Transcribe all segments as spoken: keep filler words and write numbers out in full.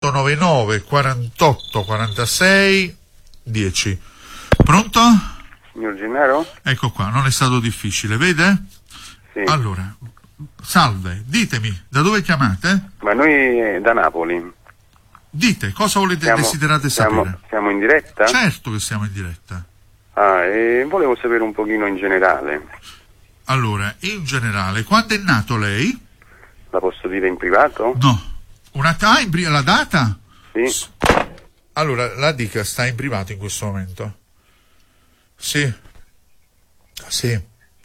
otto nove nove quarantotto quarantasei dieci. Pronto? Signor Gennaro? Ecco qua, non è stato difficile, vede? Sì. Allora, salve, ditemi, da dove chiamate? Ma noi da Napoli. Dite, cosa volete, Siamo, desiderate siamo, sapere? Siamo in diretta? Certo che siamo in diretta. Ah, e volevo sapere un pochino in generale. Allora, in generale, quando è nato lei? La posso dire in privato? No. Una ah, in pri- la data? Sì. Allora, la dica, sta in privato in questo momento. Sì. Sì.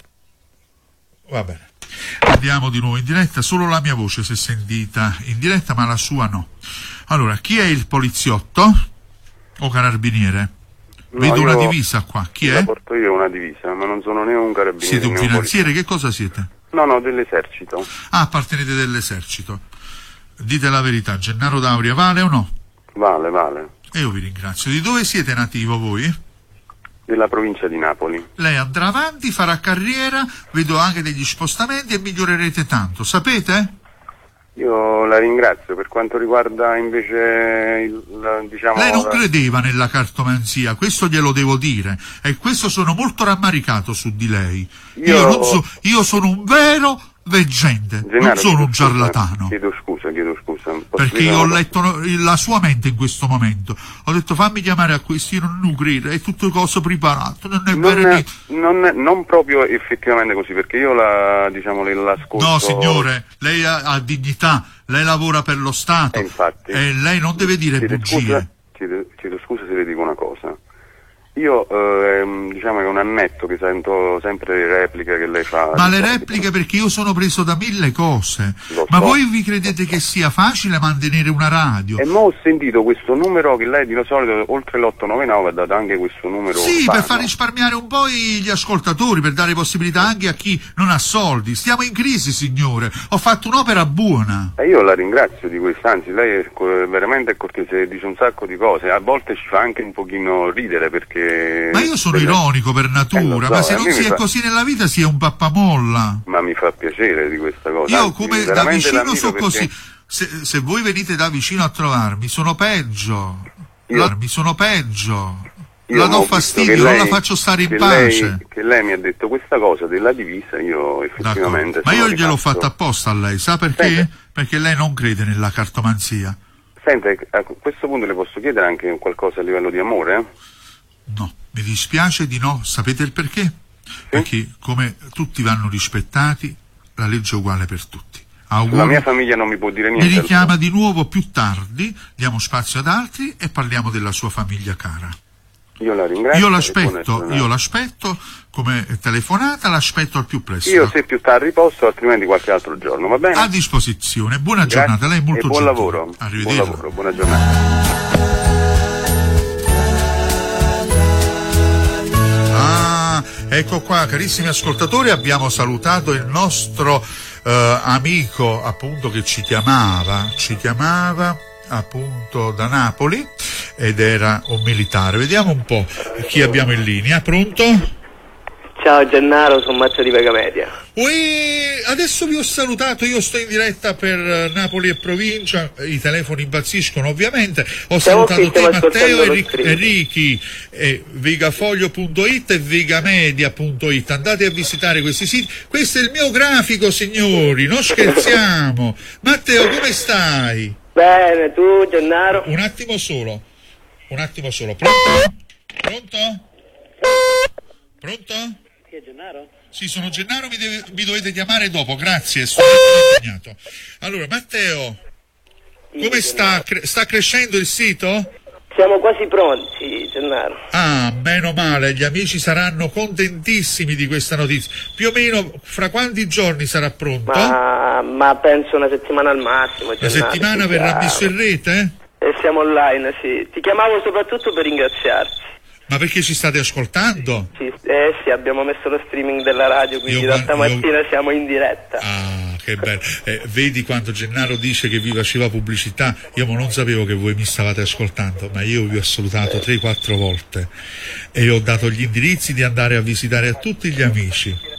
Va bene. Andiamo di nuovo in diretta, solo la mia voce si è sentita in diretta, ma la sua no. Allora, chi è il poliziotto o carabiniere? No, Vedo una io divisa qua, chi la è? porto io una divisa, ma non sono né un carabiniere Siete un né un finanziere, poliziotto. che cosa siete? No, no, dell'esercito. Ah, appartenete dell'esercito. Dite la verità, Gennaro D'Auria vale o no? Vale, vale. E io vi ringrazio. Di dove siete nativo voi? Della provincia di Napoli. Lei andrà avanti, farà carriera, vedo anche degli spostamenti e migliorerete tanto, sapete? Io la ringrazio. Per quanto riguarda invece il, la, diciamo... Lei non la... credeva nella cartomanzia, questo glielo devo dire, e questo sono molto rammaricato su di lei. Io, Io, non so, io sono un vero veggente, Gennaro, non sono un chiedo scusa, ciarlatano. Chiedo scusa, chiedo scusa. Posso Perché dire io ho una letto no- la sua mente in questo momento. Ho detto fammi chiamare a questi, io non lo credo, è tutto cose preparato, non è Non, vero è, niente. non, è- non proprio effettivamente così, perché io la, diciamo, le- l'ascolto... No signore, lei ha, ha dignità, lei lavora per lo Stato Eh, infatti. e lei non deve dire Chiedo bugie. scusa, chiedo, chiedo scusa se le dico una cosa. Io, ehm, diciamo che è un annetto che sento sempre le repliche che lei fa. Ma le diciamo, repliche perché io sono preso da mille cose. Lo Ma so. voi vi credete che sia facile mantenere una radio? E mo ho sentito questo numero che lei di solito, oltre l'otto nove nove, ha dato anche questo numero. Sì, vano. per far risparmiare un po' gli ascoltatori, per dare possibilità anche a chi non ha soldi. Stiamo in crisi, signore. Ho fatto un'opera buona. E io la ringrazio di questo, anzi lei è co- veramente cortese, dice un sacco di cose, a volte ci fa anche un pochino ridere perché... Ma io sono perché- ironico per natura, Eh, lo so, ma se a non me si mi è fa- così nella vita si è un pappamolla. Ma mi fa piacere di questa cosa. Io anzi, come da veramente vicino l'ammiro so perché così. Se, se voi venite da vicino a trovarmi, sono peggio. Io- La- mi sono peggio. io La ho do visto fastidio, che non lei- la faccio stare in che pace. Lei, che lei mi ha detto questa cosa della divisa, io effettivamente... D'accordo. Ma sono io gliel'ho rimasto- fatta apposta a lei, sa perché? Senta. Perché lei non crede nella cartomanzia. Senta, a questo punto le posso chiedere anche qualcosa a livello di amore? No, mi dispiace di no. Sapete il perché? Perché come tutti vanno rispettati, la legge è uguale per tutti. Auguri. La mia famiglia non mi può dire Mi niente. richiama di nuovo più tardi, diamo spazio ad altri e parliamo della sua famiglia cara. Io la ringrazio. Io e buona l'aspetto, giornata. io l'aspetto come telefonata, l'aspetto al più presto. Io se più tardi posso, altrimenti qualche altro giorno, va bene? A disposizione. Buona Grazie giornata, lei è molto e buon gentile. lavoro. Buon Arrivederci. lavoro, buona giornata. Ah, ecco qua, carissimi ascoltatori, abbiamo salutato il nostro eh, amico appunto che ci chiamava, ci chiamava appunto da Napoli ed era un militare. Vediamo un po' chi abbiamo in linea. Pronto? Ciao Gennaro, sono Mazza di Vega Media. Ui, adesso vi ho salutato, io sto in diretta per Napoli e provincia, i telefoni impazziscono ovviamente, ho Siamo salutato qui, te stiamo Matteo, ascoltando lo Enric- stream. Enrichi, eh, vegafoglio punto it e vegamedia punto it, andate a visitare questi siti, questo è il mio grafico signori, non scherziamo. Matteo, come stai? Bene, tu Gennaro? Un attimo solo, un attimo solo, pronto? Pronto? Pronto? Chi è Gennaro? Sì, sono Gennaro, mi, deve, mi dovete chiamare dopo, grazie, sono impegnato. Allora, Matteo, come sta? Cre- sta crescendo il sito? Siamo quasi pronti, Gennaro. Ah, meno male, gli amici saranno contentissimi di questa notizia. Più o meno, fra quanti giorni sarà pronto? Ma, ma penso una settimana al massimo, La Gennaro. settimana sì, verrà chiaro. messo in rete? E siamo online, sì. Ti chiamavo soprattutto per ringraziarti. Ma perché ci state ascoltando? Sì, eh sì, abbiamo messo lo streaming della radio, quindi Io da guardo- stamattina siamo in diretta. Ah, che bello. Eh, vedi quando Gennaro dice che vi faceva pubblicità, io non sapevo che voi mi stavate ascoltando, ma io vi ho salutato tre quattro volte e ho dato gli indirizzi di andare a visitare a tutti gli amici.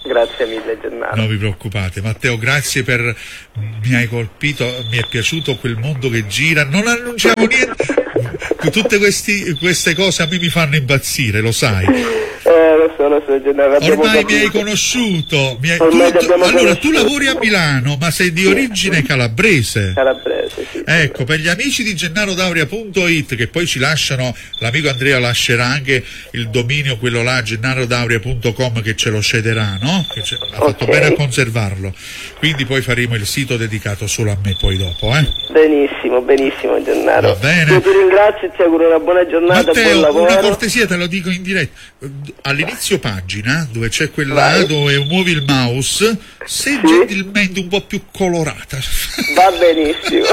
Grazie mille Gennaro. Non vi preoccupate. Matteo, grazie per... mi hai colpito, mi è piaciuto quel mondo che gira, non annunciamo niente. Tutte questi, queste cose a me mi fanno impazzire, lo sai. Eh, lo so, lo so, Gennaro. Ormai mi hai conosciuto. Mi hai... Tu, tu, allora, conosciuto. Tu lavori a Milano, ma sei di sì. origine calabrese. Calabrese, sì. Ecco, per gli amici di gennaro dauria punto it, che poi ci lasciano, l'amico Andrea lascerà anche il dominio, quello là, gennaro dauria punto com, che ce lo cederà, no? Che ce... ha fatto okay. bene a conservarlo. Quindi poi faremo il sito dedicato solo a me poi dopo, eh? Benissimo, benissimo, Gennaro. Va bene. Io ti ringrazio e ti auguro una buona giornata, Matteo, buon lavoro. una cortesia, te lo dico in diretta. All'inizio pagina, dove c'è quella dove muovi il mouse, sei sì. gentilmente un po' più colorata. Va benissimo.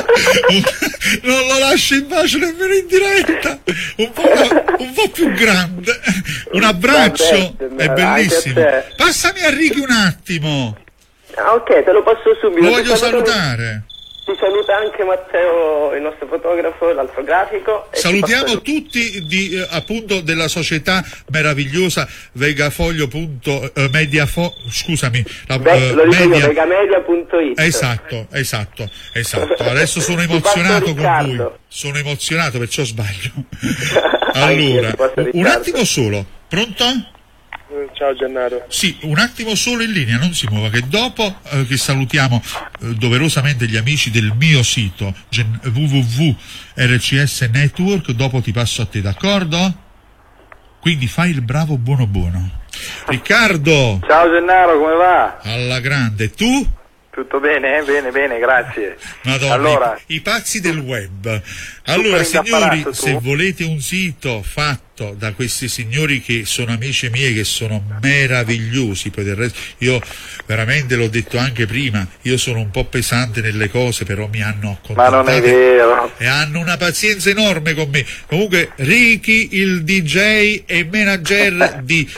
Non lo lascio in pace nemmeno in diretta. Un po', un po' più grande. Un abbraccio, bene, è bellissimo. Passami a Ricky un attimo. Ah, ok, te lo passo subito. Lo voglio salutare. Ti saluta anche Matteo, il nostro fotografo, l'altro grafico. Salutiamo tutti di, eh, appunto della società meravigliosa Vegafoglio. Eh, Mediafo, scusami, la, Beh, eh, lo dico media... io, vegamedia punto it. Esatto, esatto, esatto. Adesso sono emozionato con voi. Sono emozionato, perciò sbaglio. Allora, un attimo solo. Pronto? Ciao Gennaro. Sì, un attimo solo in linea, non si muova, che dopo eh, che salutiamo eh, doverosamente gli amici del mio sito gen- w w w punto r c s network, dopo ti passo a te, d'accordo? Quindi fai il bravo buono buono. Riccardo! Ciao Gennaro, come va? Alla grande, tu? Tutto bene? Bene, bene, grazie. Madonna, allora, i, i pazzi del web. Allora signori, se volete un sito fatto da questi signori che sono amici miei, che sono meravigliosi, poi del resto, io veramente l'ho detto anche prima, io sono un po' pesante nelle cose, però mi hanno contattato. Ma non è vero. E hanno una pazienza enorme con me. Comunque Ricky, il D J e manager di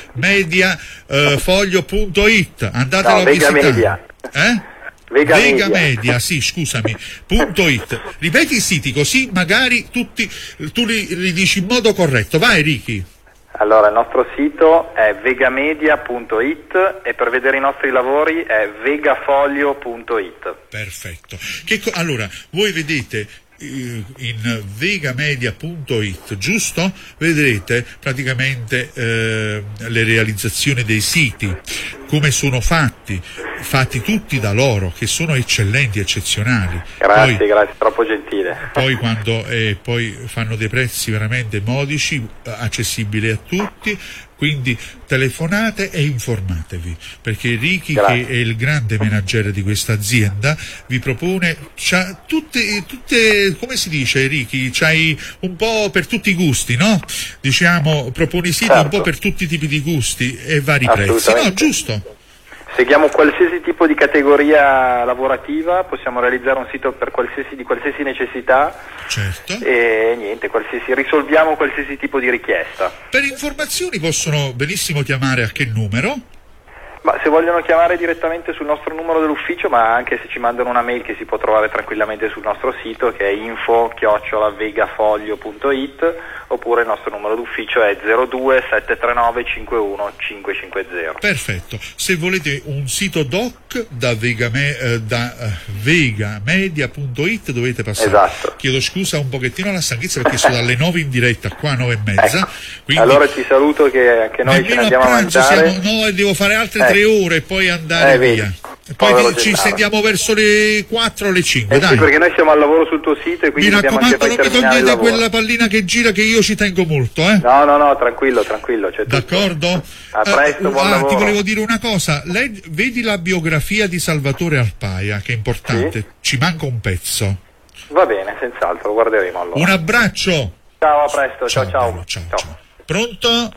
mediafoglio punto it, andatelo no, a visitare. Media. Eh? Vega, Vega Media. Media, sì, scusami, punto it. Ripeti i siti così magari tutti tu li, li dici in modo corretto. Vai Ricky. Allora, il nostro sito è vegamedia punto it e per vedere i nostri lavori è vegafoglio punto it. Perfetto. Che co- allora, voi vedete in vegamedia punto it, giusto? Vedrete praticamente eh, le realizzazioni dei siti, come sono fatti, fatti tutti da loro, che sono eccellenti, eccezionali. Grazie, poi, grazie, troppo gentile. Poi quando eh, poi fanno dei prezzi veramente modici, accessibili a tutti. Quindi telefonate e informatevi, perché Ricky, Grazie. che è il grande manager di questa azienda, vi propone c'ha tutte, tutte, come si dice Ricky, c'hai un po' per tutti i gusti, no? Diciamo, proponi siti certo. un po' per tutti i tipi di gusti e vari prezzi, no? Giusto? Seguiamo qualsiasi tipo di categoria lavorativa, possiamo realizzare un sito per qualsiasi, di qualsiasi necessità. Certo. E niente, qualsiasi, risolviamo qualsiasi tipo di richiesta. Per informazioni possono benissimo chiamare a che numero? Ma se vogliono chiamare direttamente sul nostro numero dell'ufficio, ma anche se ci mandano una mail che si può trovare tranquillamente sul nostro sito, che è info chiocciola vegafoglio punto it, oppure il nostro numero d'ufficio è zero due sette tre nove cinque uno cinque cinque zero. Perfetto. Se volete un sito doc da, vegame, eh, da uh, vegamedia punto it dovete passare. Esatto. Chiedo scusa un pochettino alla stanchezza perché sono dalle nove in diretta, qua nove e mezza. Ecco. Quindi allora ti saluto che anche noi ce ne andiamo a, a mangiare. Siamo, no, devo fare altre eh. tre ore e poi andare eh, via. E poi Povero ci Gennaro. sentiamo verso le quattro o le cinque, Eh dai. sì, perché noi siamo al lavoro sul tuo sito e quindi mi dobbiamo raccomando, anche non far mi terminare il togliete lavoro. quella pallina che gira, che io ci tengo molto, eh? No, no, no, tranquillo, tranquillo. C'è D'accordo? A presto, uh, buon ah, lavoro. Ti volevo dire una cosa, Lei, vedi la biografia di Salvatore Arpaia, che è importante, Sì? ci manca un pezzo. Va bene, senz'altro, lo guarderemo allora. Un abbraccio. Ciao, a presto, ciao, ciao. Ciao, ciao, ciao. Pronto?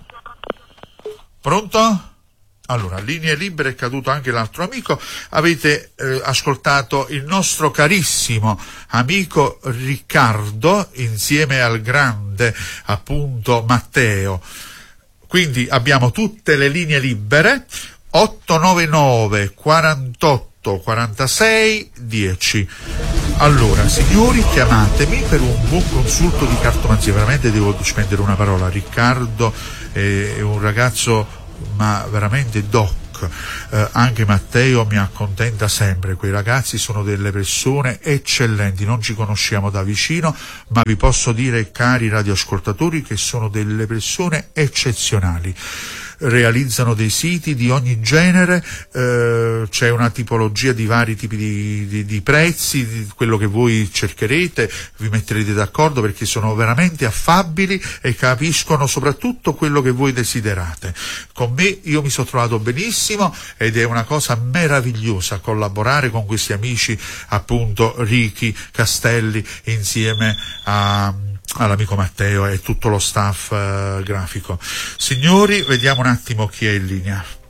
Pronto? Allora, linee libere, è caduto anche l'altro amico. Avete eh, ascoltato il nostro carissimo amico Riccardo insieme al grande appunto Matteo. Quindi abbiamo tutte le linee libere. Otto nove nove quarantotto quarantasei dieci. Allora, signori, chiamatemi per un buon consulto di cartomanzia. Veramente devo spendere una parola. Riccardo è un ragazzo ma veramente doc, Facebook. Eh, anche Matteo mi accontenta sempre, quei ragazzi sono delle persone eccellenti, non ci conosciamo da vicino, ma vi posso dire, cari radioascoltatori, che sono delle persone eccezionali. Realizzano dei siti di ogni genere, eh, c'è una tipologia di vari tipi di, di, di prezzi, di quello che voi cercherete, vi metterete d'accordo, perché sono veramente affabili e capiscono soprattutto quello che voi desiderate. Con me io mi sono trovato benissimo ed è una cosa meravigliosa collaborare con questi amici, appunto Ricky Castelli, insieme a all'amico Matteo e tutto lo staff uh, grafico. Signori, vediamo un attimo chi è in linea.